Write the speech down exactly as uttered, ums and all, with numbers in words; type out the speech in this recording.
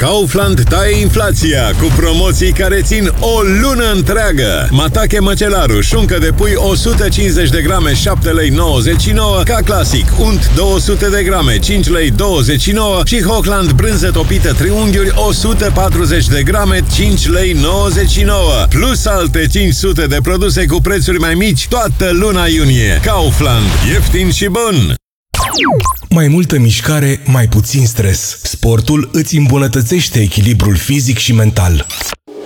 Kaufland taie inflația cu promoții care țin o lună întreagă. Matache măcelaru, șuncă de pui o sută cincizeci de grame, șapte lei nouăzeci și nouă, ca clasic, unt două sute de grame, cinci lei douăzeci și nouă și Hochland brânză topită triunghiuri o sută patruzeci de grame, cinci lei nouăzeci și nouă. Plus alte cinci sute de produse cu prețuri mai mici toată luna iunie. Kaufland. Ieftin și bun! Mai multă mișcare, mai puțin stres. Sportul îți îmbunătățește echilibrul fizic și mental.